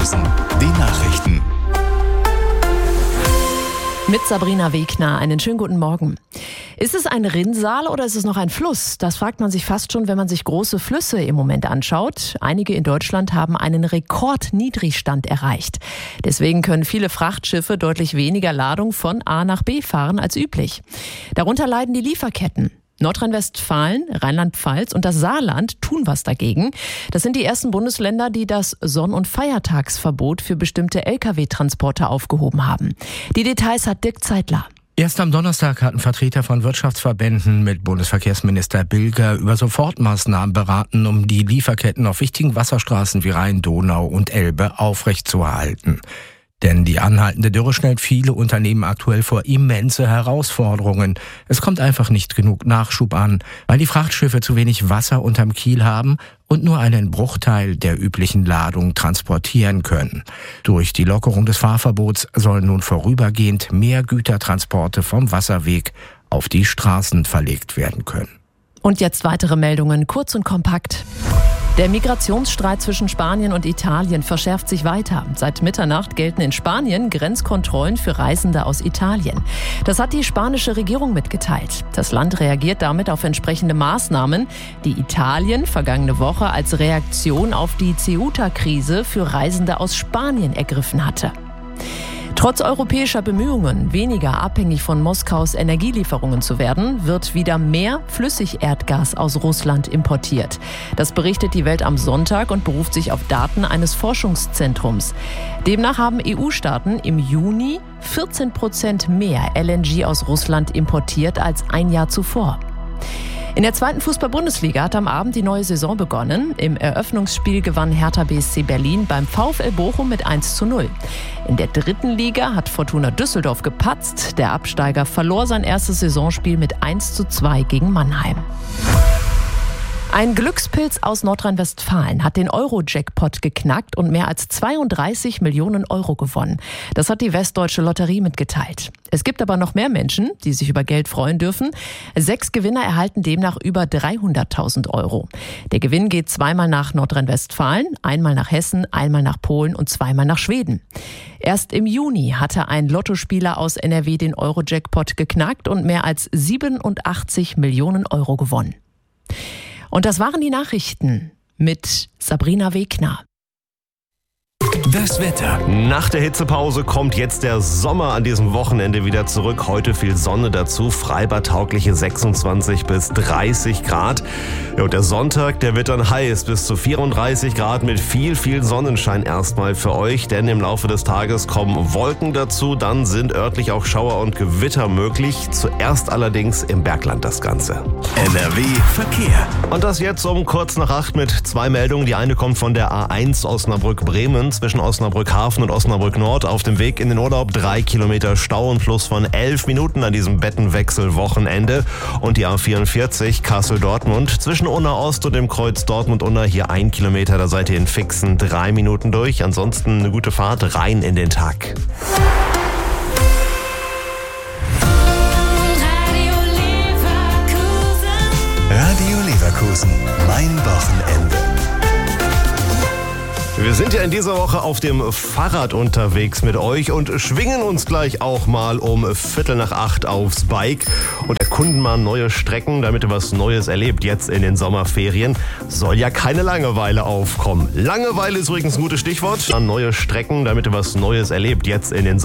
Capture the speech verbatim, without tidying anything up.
Leverkusen. Die Nachrichten. Mit Sabrina Wegner. Einen schönen guten Morgen. Ist es ein Rinnsal oder ist es noch ein Fluss? Das fragt man sich fast schon, wenn man sich große Flüsse im Moment anschaut. Einige in Deutschland haben einen Rekordniedrigstand erreicht. Deswegen können viele Frachtschiffe deutlich weniger Ladung von A nach B fahren als üblich. Darunter leiden die Lieferketten. Nordrhein-Westfalen, Rheinland-Pfalz und das Saarland tun was dagegen. Das sind die ersten Bundesländer, die das Sonn- und Feiertagsverbot für bestimmte L K W-Transporte aufgehoben haben. Die Details hat Dirk Zeitler. Erst am Donnerstag hatten Vertreter von Wirtschaftsverbänden mit Bundesverkehrsminister Bilger über Sofortmaßnahmen beraten, um die Lieferketten auf wichtigen Wasserstraßen wie Rhein, Donau und Elbe aufrechtzuerhalten. Denn die anhaltende Dürre stellt viele Unternehmen aktuell vor immense Herausforderungen. Es kommt einfach nicht genug Nachschub an, weil die Frachtschiffe zu wenig Wasser unterm Kiel haben und nur einen Bruchteil der üblichen Ladung transportieren können. Durch die Lockerung des Fahrverbots sollen nun vorübergehend mehr Gütertransporte vom Wasserweg auf die Straßen verlegt werden können. Und jetzt weitere Meldungen, kurz und kompakt. Der Migrationsstreit zwischen Spanien und Italien verschärft sich weiter. Seit Mitternacht gelten in Spanien Grenzkontrollen für Reisende aus Italien. Das hat die spanische Regierung mitgeteilt. Das Land reagiert damit auf entsprechende Maßnahmen, die Italien vergangene Woche als Reaktion auf die Ceuta-Krise für Reisende aus Spanien ergriffen hatte. Trotz europäischer Bemühungen, weniger abhängig von Moskaus Energielieferungen zu werden, wird wieder mehr Flüssigerdgas aus Russland importiert. Das berichtet die Welt am Sonntag und beruft sich auf Daten eines Forschungszentrums. Demnach haben E U-Staaten im Juni vierzehn Prozent mehr L N G aus Russland importiert als ein Jahr zuvor. In der zweiten Fußball-Bundesliga hat am Abend die neue Saison begonnen. Im Eröffnungsspiel gewann Hertha B S C Berlin beim VfL Bochum mit eins zu null. In der dritten Liga hat Fortuna Düsseldorf gepatzt. Der Absteiger verlor sein erstes Saisonspiel mit eins zu zwei gegen Mannheim. Ein Glückspilz aus Nordrhein-Westfalen hat den Euro-Jackpot geknackt und mehr als zweiunddreißig Millionen Euro gewonnen. Das hat die Westdeutsche Lotterie mitgeteilt. Es gibt aber noch mehr Menschen, die sich über Geld freuen dürfen. Sechs Gewinner erhalten demnach über dreihunderttausend Euro. Der Gewinn geht zweimal nach Nordrhein-Westfalen, einmal nach Hessen, einmal nach Polen und zweimal nach Schweden. Erst im Juni hatte ein Lottospieler aus N R W den Euro-Jackpot geknackt und mehr als siebenundachtzig Millionen Euro gewonnen. Und das waren die Nachrichten mit Sabrina Wegner. Das Wetter. Nach der Hitzepause kommt jetzt der Sommer an diesem Wochenende wieder zurück. Heute viel Sonne dazu, freibadtaugliche sechsundzwanzig bis dreißig Grad. Ja, und der Sonntag, der wird dann heiß, bis zu vierunddreißig Grad mit viel, viel Sonnenschein erstmal für euch. Denn im Laufe des Tages kommen Wolken dazu, dann sind örtlich auch Schauer und Gewitter möglich. Zuerst allerdings im Bergland das Ganze. N R W Verkehr. Und das jetzt um kurz nach acht mit zwei Meldungen. Die eine kommt von der A eins Osnabrück-Bremen zwischen Osnabrück-Hafen und Osnabrück-Nord. Auf dem Weg in den Urlaub drei Kilometer Stau und Plus von elf Minuten an diesem Bettenwechsel-Wochenende. Und die A vierundvierzig Kassel-Dortmund zwischen Unna-Ost und dem Kreuz Dortmund-Unna hier ein Kilometer. Da seid ihr in fixen drei Minuten durch. Ansonsten eine gute Fahrt rein in den Tag. Radio Leverkusen. Mein Wochenende. Wir sind ja in dieser Woche auf dem Fahrrad unterwegs mit euch und schwingen uns gleich auch mal um Viertel nach acht aufs Bike und erkunden mal neue Strecken, damit ihr was Neues erlebt jetzt in den Sommerferien. Soll ja keine Langeweile aufkommen. Langeweile ist übrigens ein gutes Stichwort. Neue Strecken, damit ihr was Neues erlebt jetzt in den Sommerferien.